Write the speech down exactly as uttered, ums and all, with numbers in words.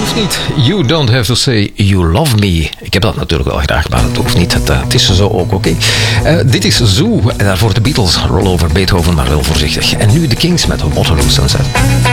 hoeft niet. You don't have to say you love me. Ik heb dat natuurlijk wel graag, maar het hoeft niet. Het, uh, het is zo ook, oké. Okay? Uh, dit is Zoo. En daarvoor de Beatles. Roll over Beethoven, maar wel voorzichtig. En nu de Kings met Waterloo Sunset.